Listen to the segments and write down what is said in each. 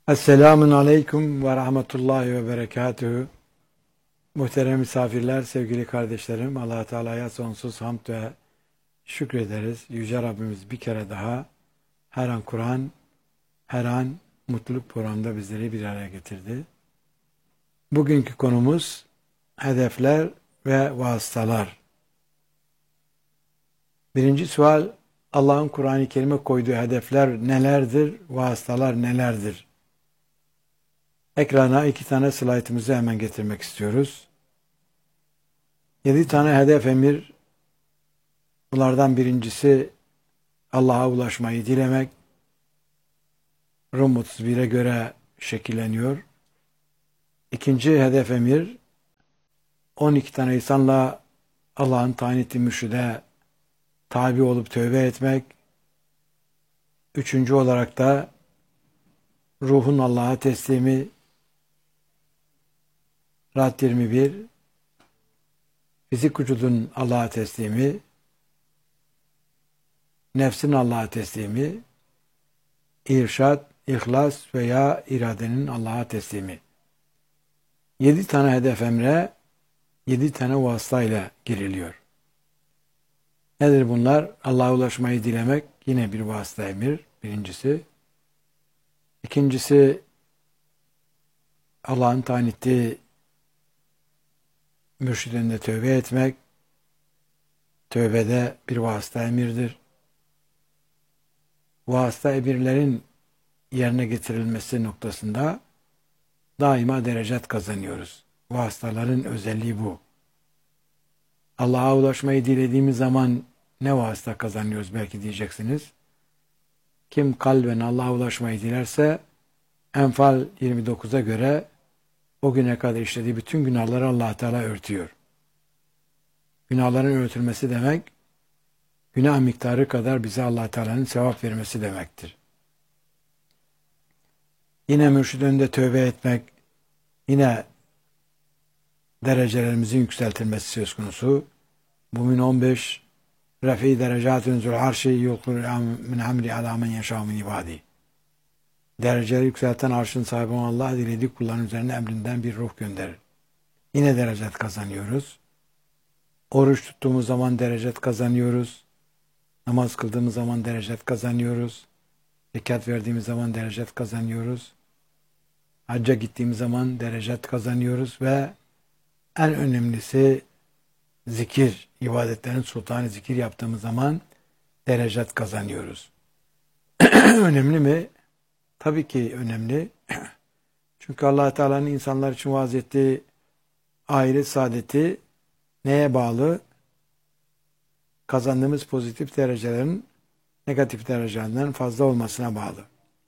Esselamun Aleyküm ve Rahmetullahi ve Berekatühü. Muhterem misafirler, sevgili kardeşlerim, Allah-u Teala'ya sonsuz hamd ve şükrederiz. Yüce Rabbimiz bir kere daha her an Kur'an, her an mutluluk programında bizleri bir araya getirdi. Bugünkü konumuz hedefler ve vasıtalar. Birinci sual, Allah'ın Kur'an-ı Kerim'e koyduğu hedefler nelerdir, vasıtalar nelerdir? Ekrana 2 tane slaytımızı hemen getirmek istiyoruz. 7 tane hedef emir. Bunlardan birincisi Allah'a ulaşmayı dilemek. Rum 31'e göre şekilleniyor. İkinci hedef emir 12 tane insanla Allah'ın tayin ettiği mürşide tabi olup tövbe etmek. Üçüncü olarak da ruhun Allah'a teslimi. Rad 21, fizik vücudun Allah'a teslimi, nefsin Allah'a teslimi, irşad, ihlas veya iradenin Allah'a teslimi. 7 tane hedef emre, 7 tane vasıtayla giriliyor. Nedir bunlar? Allah'a ulaşmayı dilemek yine bir vasıta emir, birincisi. İkincisi, Allah'ın tayin ettiği mürşidinde tövbe etmek, tövbede bir vasıta emirdir. Vasıta emirlerin yerine getirilmesi noktasında daima derecat kazanıyoruz. Vasıtaların özelliği bu. Allah'a ulaşmayı dilediğimiz zaman ne vasıta kazanıyoruz belki diyeceksiniz. Kim kalben Allah'a ulaşmayı dilerse Enfal 29'a göre o güne kadar işlediği bütün günahları Allah Teala örtüyor. Günahların örtülmesi demek, günah miktarı kadar bize Allah Teala'nın sevap vermesi demektir. Yine mürşid önünde tövbe etmek, yine derecelerimizin yükseltilmesi söz konusu. Mümin 15, Refi derecatun zul arşi yulkur min amri ala men yeşâ min ibâdî. Dereceleri yükselten arşın sahibi olan Allah dilediği kulların üzerine emrinden bir ruh gönderir. Yine derecet kazanıyoruz. Oruç tuttuğumuz zaman derecet kazanıyoruz. Namaz kıldığımız zaman derecet kazanıyoruz. Zekat verdiğimiz zaman derecet kazanıyoruz. Hacca gittiğimiz zaman derecet kazanıyoruz ve en önemlisi zikir, ibadetlerin sultanı zikir yaptığımız zaman derecet kazanıyoruz. Önemli mi? Tabii ki önemli. Çünkü Allah Teala'nın insanlar için vaaz ettiği ahiret saadeti neye bağlı? Kazandığımız pozitif derecelerin negatif derecelerinden fazla olmasına bağlı.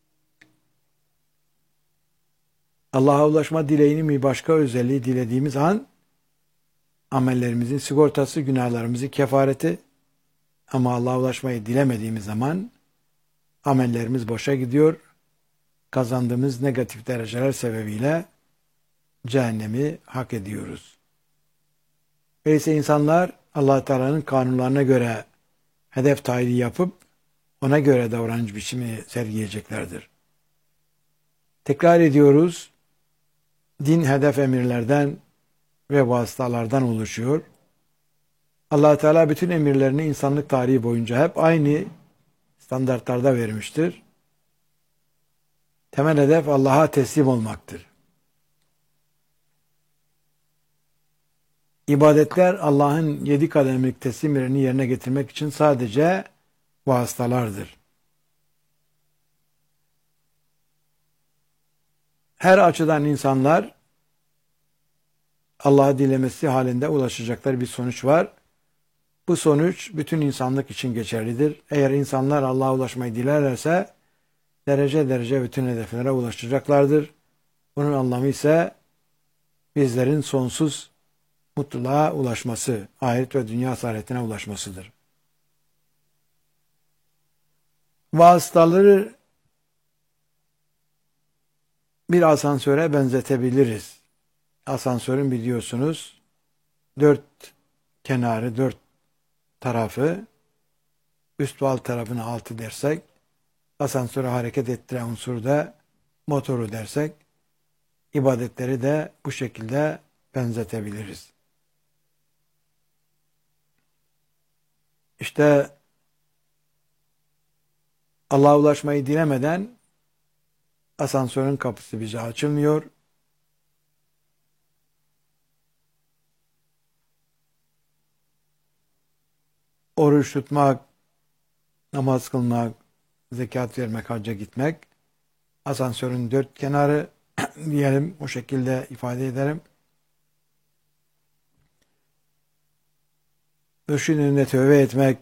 Allah'a ulaşma dileğinin bir başka özelliği dilediğimiz an amellerimizin sigortası, günahlarımızın kefareti. Ama Allah'a ulaşmayı dilemediğimiz zaman amellerimiz boşa gidiyor. Kazandığımız negatif dereceler sebebiyle cehennemi hak ediyoruz. Öyleyse insanlar Allah Teala'nın kanunlarına göre hedef tayini yapıp ona göre davranış biçimi sergileyeceklerdir. Tekrar ediyoruz. Din hedef emirlerden ve vasıtalardan oluşuyor. Allah Teala bütün emirlerini insanlık tarihi boyunca hep aynı standartlarda vermiştir. Temel hedef Allah'a teslim olmaktır. İbadetler Allah'ın 7 kademlik teslimlerini yerine getirmek için sadece vasıtalardır. Her açıdan insanlar Allah'ı dilemesi halinde ulaşacakları bir sonuç var. Bu sonuç bütün insanlık için geçerlidir. Eğer insanlar Allah'a ulaşmayı dilerlerse derece derece bütün hedeflere ulaşacaklardır. Bunun anlamı ise bizlerin sonsuz mutluluğa ulaşması, ahiret ve dünya saadetine ulaşmasıdır. Vasıtaları bir asansöre benzetebiliriz. Asansörün biliyorsunuz 4 kenarı, 4 tarafı, üst ve alt tarafına 6 dersek, asansörü hareket ettiren unsur da motoru dersek, ibadetleri de bu şekilde benzetebiliriz. İşte Allah'a ulaşmayı dilemeden asansörün kapısı bize açılmıyor. Oruç tutmak, namaz kılmak, zekat vermek, hacca gitmek, asansörün dört kenarı diyelim, o şekilde ifade ederim. Mürşidin önüne tövbe etmek,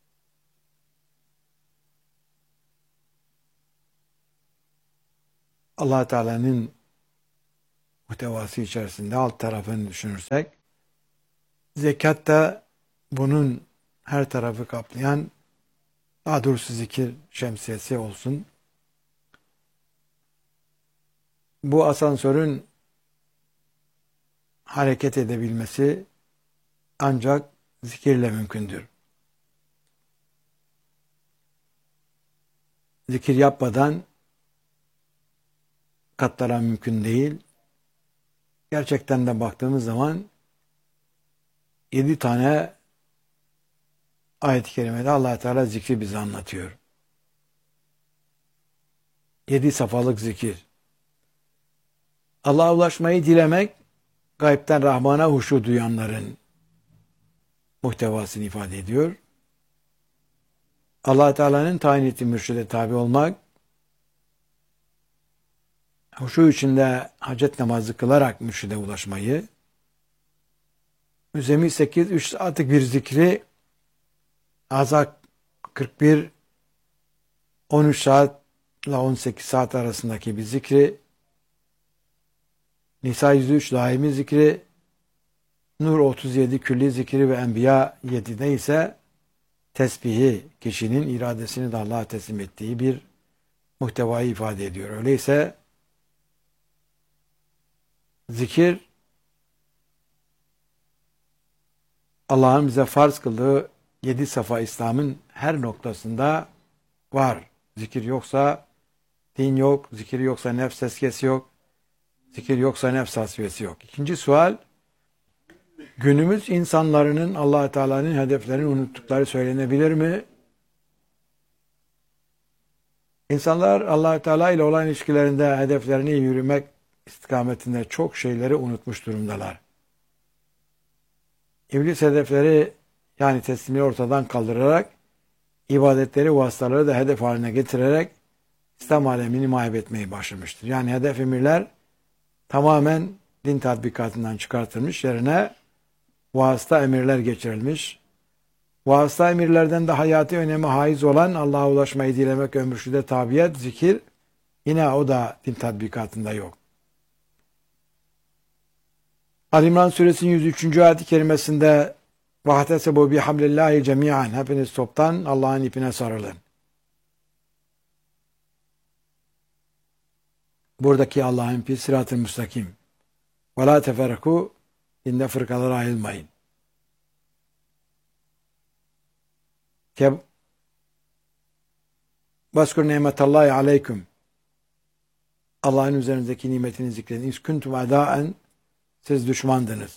Allah Teala'nın muhtevası içerisinde alt tarafını düşünürsek, zekat da bunun her tarafı kaplayan, daha doğrusu zikir şemsiyesi olsun. Bu asansörün hareket edebilmesi ancak zikirle mümkündür. Zikir yapmadan katlara mümkün değil. Gerçekten de baktığımız zaman 7 tane ayet-i kerimede Allah Teala zikri bize anlatıyor. 7 safhalık zikir. Allah'a ulaşmayı dilemek, gaybten Rahman'a huşu duyanların muhtevasını ifade ediyor. Allah Teala'nın tayin ettiği mürşide tabi olmak, huşu içinde hacet namazı kılarak mürşide ulaşmayı, Müzzemmil 8, 3 saatlik bir zikri, Azak 41, 13 saat ile 18 saat arasındaki bir zikri, Nisa 103 daimi zikri, Nur 37 külli zikri ve Enbiya 7'de ise tesbihi, kişinin iradesini de Allah'a teslim ettiği bir muhtevayı ifade ediyor. Öyleyse zikir, Allah'ın bize farz kıldığı 7 safa İslam'ın her noktasında var. Zikir yoksa din yok, zikir yoksa nefs tezkiyesi yok, zikir yoksa nefs hasbiyesi yok. İkinci sual, günümüz insanların Allah Teala'nın hedeflerini unuttukları söylenebilir mi? İnsanlar Allah Teala ile olan ilişkilerinde hedeflerini yürümek istikametinde çok şeyleri unutmuş durumdalar. İblis hedefleri, yani teslimi ortadan kaldırarak, ibadetleri, vasıtaları da hedef haline getirerek İslam alemini mahvetmeye başlamıştır. Yani hedef emirler tamamen din tatbikatından çıkartılmış, yerine vasıta emirler geçirilmiş. Vasıta emirlerden de hayati önemi haiz olan Allah'a ulaşmayı dilemek, mürşide tabiyet, zikir, yine o da din tatbikatında yok. Ali İmran suresinin 103. ayet-i kerimesinde وَاَحْتَسَبُوا بِحَبْلِ اللّٰهِ جَمِيعًا, hepiniz toptan Allah'ın ipine sarılın. Buradaki Allah'ın ipi sırat-ı müstakim. وَلَا تَفَرَّقُوا, dinde fırkalara ayrılmayın. وَاسْكُرْ نِعْمَةَ اللّٰهِ عَلَيْكُمْ, Allah'ın üzerinizdeki nimetini zikredin. اِذْ كُنْتُمْ اَدَاءً, siz düşmandınız.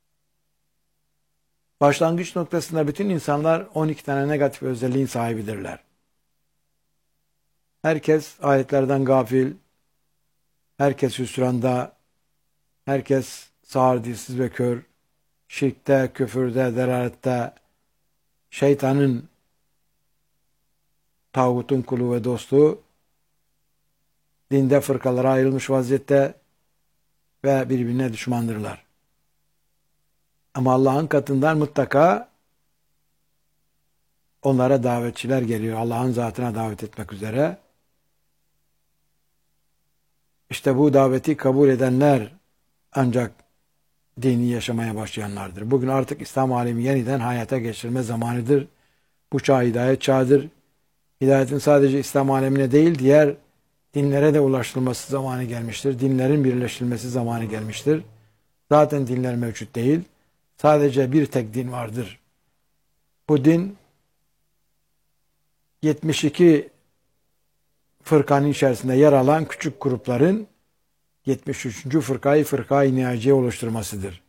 Başlangıç noktasında bütün insanlar 12 tane negatif özelliğin sahibidirler. Herkes ayetlerden gafil, herkes hüsranda, herkes sağır, dilsiz ve kör, şirkte, küfürde, delalette, şeytanın, tağutun kulu ve dostu, dinde fırkalara ayrılmış vaziyette ve birbirine düşmandırlar. Ama Allah'ın katından mutlaka onlara davetçiler geliyor. Allah'ın zatına davet etmek üzere. İşte bu daveti kabul edenler ancak dini yaşamaya başlayanlardır. Bugün artık İslam alemi yeniden hayata geçirme zamanıdır. Bu çağ hidayet çağıdır. Hidayetin sadece İslam alemine değil, diğer dinlere de ulaştırılması zamanı gelmiştir. Dinlerin birleştirilmesi zamanı gelmiştir. Zaten dinler mevcut değil. Sadece bir tek din vardır. Bu din 72 fırkanın içerisinde yer alan küçük grupların 73. fırkayı Fırka-i Naciye oluşturmasıdır.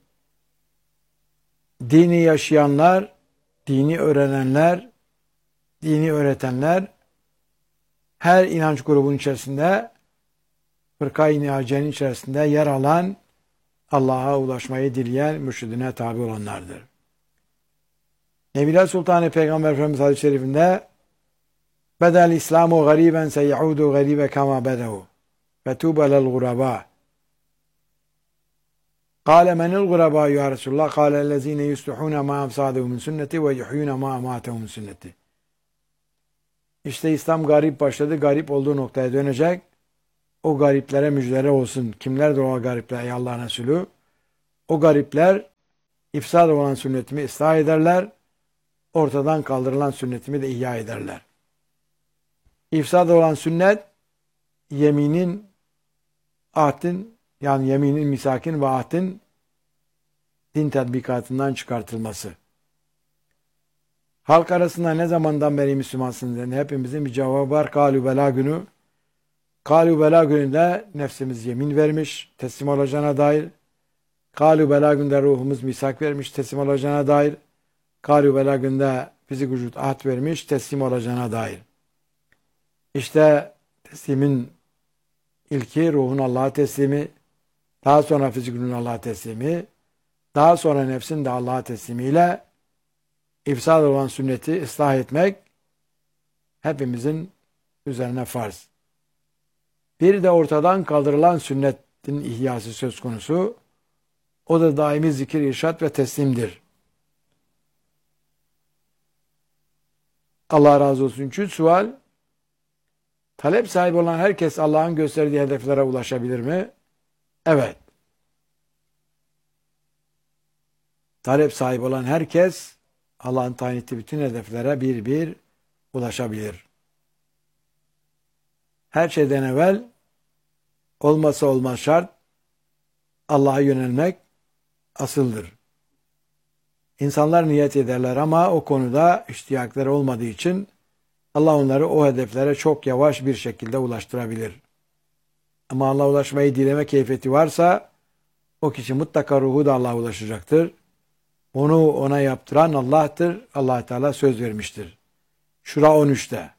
Dini yaşayanlar, dini öğrenenler, dini öğretenler her inanç grubunun içerisinde Fırka-i Naciye'nin içerisinde yer alan Allah'a ulaşmayı dileyen mürşidine tabi olanlardır. Nebiler Sultanı Peygamber Efendimiz hadis-i şerifinde Bedel İslamu gariben seyaudu garibe kama bedehu fetuba lel guraba Kâle menil guraba ya Resulullah kâle ellezîne yuslihûne ma afsâdehu min sünneti ve yuhyûne ma amâtehu min sünneti. İşte İslam garip başladı, garip olduğu noktaya dönecek. O gariplere müjdere olsun. Kimlerdir o garipler ey Allah'ın Resulü? O garipler ifsad olan sünnetimi ıslah ederler, ortadan kaldırılan sünnetimi de ihya ederler. İfsad olan sünnet, yeminin, ahdin, yani yeminin, misakin ve ahdin din tatbikatından çıkartılması. Halk arasında ne zamandan beri Müslümansınız dedi. Hepimizin bir cevabı var. Kâlû belâ günü. Kâlû belâ gününde nefsimiz yemin vermiş, teslim olacağına dair. Kâlû belâ günde ruhumuz misak vermiş, teslim olacağına dair. Kâlû belâ günde fizik vücut ahd vermiş, teslim olacağına dair. İşte teslimin ilki ruhun Allah'a teslimi, daha sonra fizik vücudun Allah'a teslimi, daha sonra nefsin de Allah'a teslimiyle ifsad olan sünneti ıslah etmek hepimizin üzerine farz. Bir de ortadan kaldırılan sünnetin ihyası söz konusu. O da daimi zikir, irşat ve teslimdir. Allah razı olsun. Üçüncü sual, talep sahibi olan herkes Allah'ın gösterdiği hedeflere ulaşabilir mi? Evet. Talep sahibi olan herkes Allah'ın tayin ettiği bütün hedeflere bir bir ulaşabilir. Her şeyden evvel olmazsa olmaz şart Allah'a yönelmek asıldır. İnsanlar niyet ederler ama o konuda iştiyakları olmadığı için Allah onları o hedeflere çok yavaş bir şekilde ulaştırabilir. Ama Allah'a ulaşmayı dileme keyfiyeti varsa o kişi mutlaka ruhu da Allah'a ulaşacaktır. Onu ona yaptıran Allah'tır. Allah Teala söz vermiştir. Şura 13'te.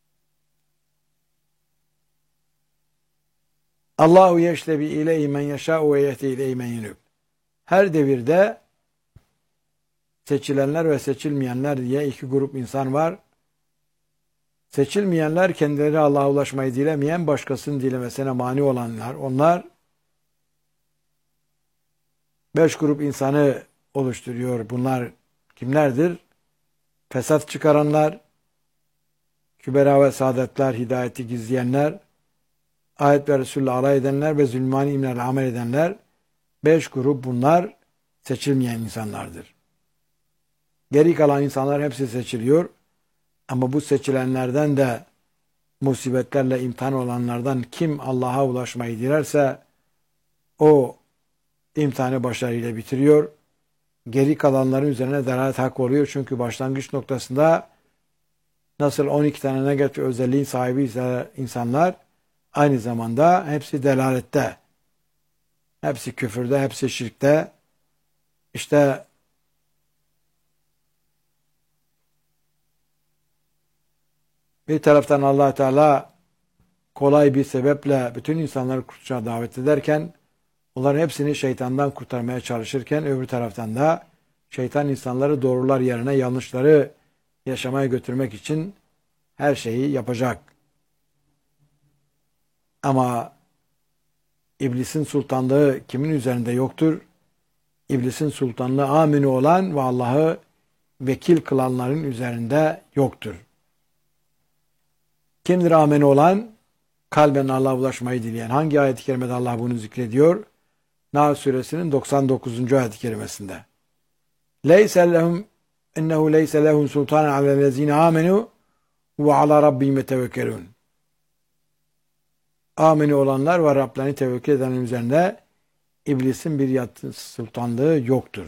Allahu yeşlebi ileyhi men yeşâ'u ve yehdi ileyhi men yunub. Her devirde seçilenler ve seçilmeyenler diye iki grup insan var. Seçilmeyenler kendileri Allah'a ulaşmayı dilemeyen, başkasının dilemesine mani olanlar. Onlar 5 grup insanı oluşturuyor. Bunlar kimlerdir? Fesat çıkaranlar, kübera ve saadetler, hidayeti gizleyenler, ayet ve Resul'le alay edenler ve zulmani imlerle amel edenler. 5 grup bunlar seçilmeyen insanlardır. Geri kalan insanlar hepsi seçiliyor. Ama bu seçilenlerden de musibetlerle imtihan olanlardan kim Allah'a ulaşmayı dilerse o imtihanı başarıyla bitiriyor. Geri kalanların üzerine delalet hakkı oluyor. Çünkü başlangıç noktasında nasıl 12 tane negatif özelliğin sahibi ise insanlar aynı zamanda hepsi delalette, hepsi küfürde, hepsi şirkte. İşte bir taraftan Allah Teala kolay bir sebeple bütün insanları kurtuluşa davet ederken onların hepsini şeytandan kurtarmaya çalışırken öbür taraftan da şeytan insanları doğrular yerine yanlışları yaşamaya götürmek için her şeyi yapacak. Ama iblisin sultanlığı kimin üzerinde yoktur? İblisin sultanlığı amini olan ve Allah'ı vekil kılanların üzerinde yoktur. Kimdir ameni olan? Kalben Allah'a ulaşmayı dileyen. Hangi ayet-i kerimede Allah bunu zikrediyor? Nahl suresinin 99. ayet-i kerimesinde. Leyse lehum innehu leyse lehum sultanen alellezine amenu ve ala rabbihim yetevekkelun. Ameni olanlar ve Rablerini tevekkül edenlerin üzerinde iblisin bir sultanlığı yoktur.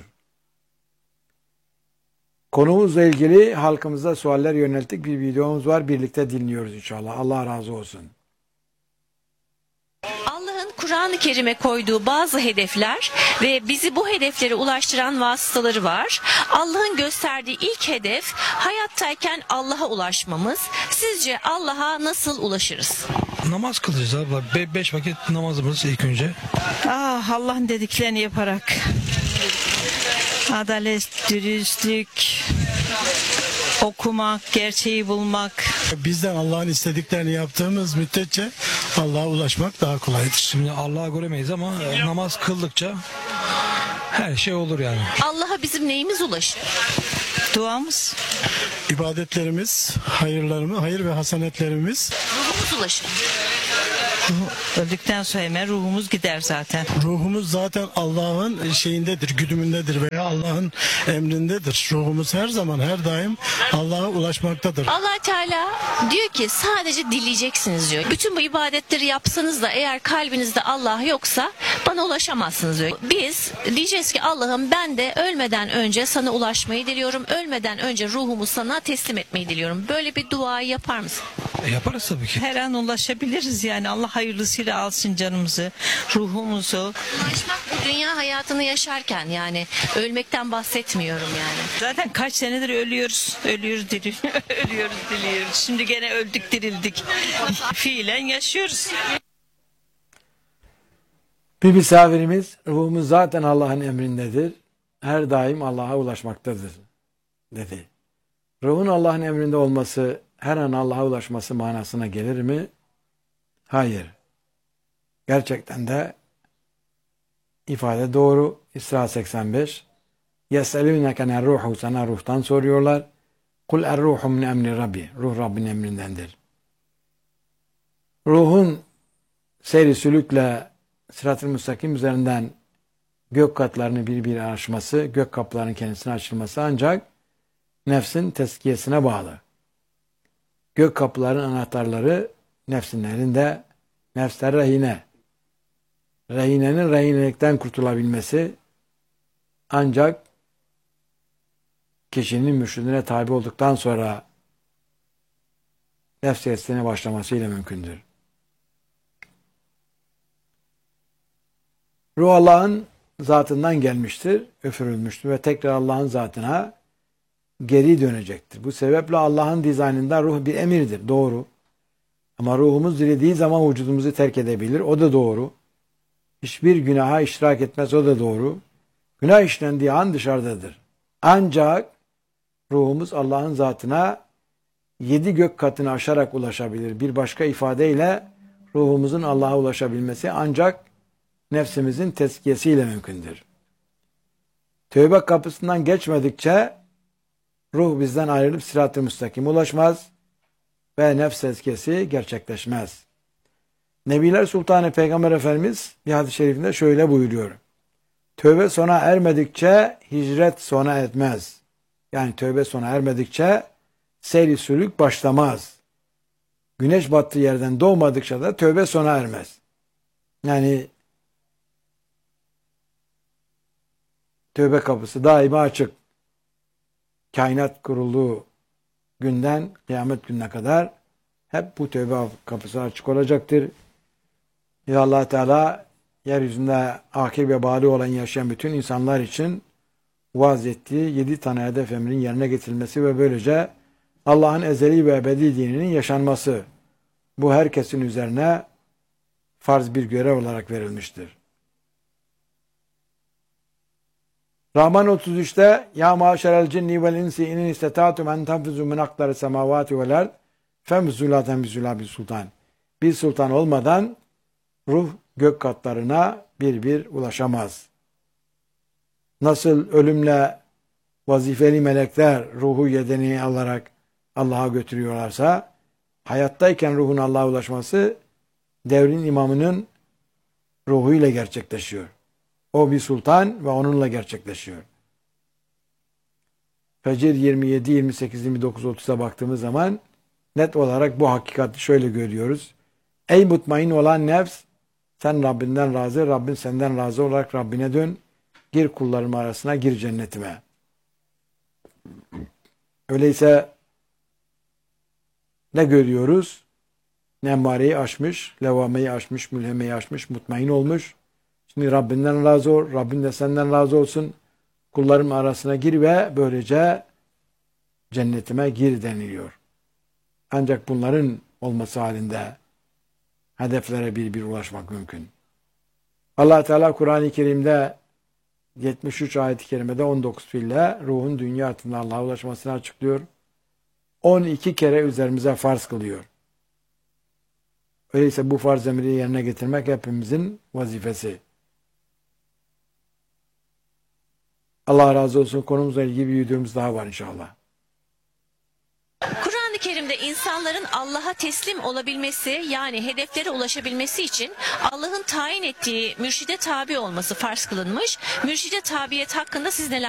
Konumuzla ilgili halkımıza sualler yönelttik. Bir videomuz var. Birlikte dinliyoruz inşallah. Allah razı olsun. Allah'ın Kur'an-ı Kerim'e koyduğu bazı hedefler ve bizi bu hedeflere ulaştıran vasıtaları var. Allah'ın gösterdiği ilk hedef hayattayken Allah'a ulaşmamız. Sizce Allah'a nasıl ulaşırız? Namaz kılacağız abla. 5 vakit namazımız ilk önce. Allah'ın dediklerini yaparak. Adalet, dürüstlük, okumak, gerçeği bulmak. Bizden Allah'ın istediklerini yaptığımız müddetçe Allah'a ulaşmak daha kolaydır. Şimdi Allah'ı göremeyiz ama namaz kıldıkça her şey olur yani. Allah'a bizim neyimiz ulaşır? Duamız. İbadetlerimiz, hayır ve hasenetlerimiz. Ruhumuz ulaşır. Öldükten sonra hemen ruhumuz gider zaten. Ruhumuz zaten Allah'ın şeyindedir, güdümündedir veya Allah'ın emrindedir. Ruhumuz her zaman, her daim Allah'a ulaşmaktadır. Allah Teala diyor ki sadece dileyeceksiniz diyor. Bütün bu ibadetleri yapsanız da eğer kalbinizde Allah yoksa bana ulaşamazsınız diyor. Biz diyeceğiz ki Allah'ım ben de ölmeden önce sana ulaşmayı diliyorum. Ölmeden önce ruhumu sana teslim etmeyi diliyorum. Böyle bir duayı yapar mısın? Yaparız tabii ki. Her an ulaşabiliriz yani. Allah hayırlısıyla alsın canımızı, ruhumuzu. Ulaşmak bu dünya hayatını yaşarken yani ölmekten bahsetmiyorum yani. Zaten kaç senedir ölüyoruz, ölüyoruz, diliyoruz. Şimdi gene öldük, dirildik. Fiilen yaşıyoruz. Bir misafirimiz, ruhumuz zaten Allah'ın emrindedir. Her daim Allah'a ulaşmaktadır dedi. Ruhun Allah'ın emrinde olması her an Allah'a ulaşması manasına gelir mi? Hayır. Gerçekten de ifade doğru. İsra 85. Yeselûneke nerruhu, sana ruhtan soruyorlar. Kul erruhu min emri Rabbi. Ruh Rabbin emrindendir. Ruhun seyri sülükle sırat-ı müstakim üzerinden gök katlarını bir aşması, gök kapılarının kendisine açılması ancak nefsin tezkiyesine bağlı. Gök kapıların anahtarları nefsin elinde, nefsler rehine. Rehinenin rehinelikten kurtulabilmesi ancak kişinin mürşidine tabi olduktan sonra nefs testine başlamasıyla mümkündür. Ruh Allah'ın zatından gelmiştir, üfürülmüştür ve tekrar Allah'ın zatına geri dönecektir. Bu sebeple Allah'ın dizaynında ruh bir emirdir, doğru. Ama ruhumuz dilediği zaman vücudumuzu terk edebilir, o da doğru. Hiçbir günaha iştirak etmez, o da doğru. Günah işlendiği an dışarıdadır. Ancak ruhumuz Allah'ın zatına 7 gök katını aşarak ulaşabilir. Bir başka ifadeyle ruhumuzun Allah'a ulaşabilmesi ancak nefsimizin tezkiyesiyle mümkündür. Tövbe kapısından geçmedikçe ruh bizden ayrılıp sırat-ı müstakime ulaşmaz ve nefs tezkiyesi gerçekleşmez. Nebiler Sultanı Peygamber Efendimiz bir hadis-i şerifinde şöyle buyuruyor. Tövbe sona ermedikçe hicret sona etmez. Yani tövbe sona ermedikçe seyri sülük başlamaz. Güneş battığı yerden doğmadıkça da tövbe sona ermez. Yani tövbe kapısı daima açık. Kainat kurulduğu günden kıyamet gününe kadar hep bu tövbe kapısı açık olacaktır. Ya Allah Teala yeryüzünde akil ve bali olan yaşayan bütün insanlar için vaaz ettiği 7 tane hedef emrin yerine getirilmesi ve böylece Allah'ın ezeli ve ebedi dininin yaşanması bu herkesin üzerine farz bir görev olarak verilmiştir. Rahman 33'te ya maşerel cinni vel insi inin istetâtum en tenfuzu min akdari semavati vel ard femzulaten bizula bir sultan. Bir sultan olmadan ruh gök katlarına bir ulaşamaz. Nasıl ölümle vazifeli melekler ruhu yedeneği alarak Allah'a götürüyorlarsa hayattayken ruhun Allah'a ulaşması devrin imamının ruhuyla gerçekleşiyor. O bir sultan ve onunla gerçekleşiyor. Fecir 27, 28, 29, 30'a baktığımız zaman net olarak bu hakikati şöyle görüyoruz. Ey mutmain olan nefs, sen Rabbinden razı, Rabbin senden razı olarak Rabbine dön. Gir kullarım arasına, gir cennetime. Öyleyse ne görüyoruz? Nemmareyi aşmış, levameyi aşmış, mülhemeyi aşmış, mutmain olmuş. Şimdi Rabbinden razı ol, Rabbin de senden razı olsun. Kullarım arasına gir ve böylece cennetime gir deniliyor. Ancak bunların olması halinde hedeflere bir ulaşmak mümkün. Allah Teala Kur'an-ı Kerim'de 73 ayet-i kerimede 19 fiille ruhun dünya hayatında Allah'a ulaşmasını açıklıyor. 12 kere üzerimize farz kılıyor. Öyleyse bu farz emri yerine getirmek hepimizin vazifesi. Allah razı olsun. Konumuzla ilgili bir videomuz daha var inşallah. Kur'an-ı Kerim'de insanların Allah'a teslim olabilmesi, yani hedeflere ulaşabilmesi için Allah'ın tayin ettiği mürşide tabi olması farz kılınmış. Mürşide tabiyet hakkında siz neler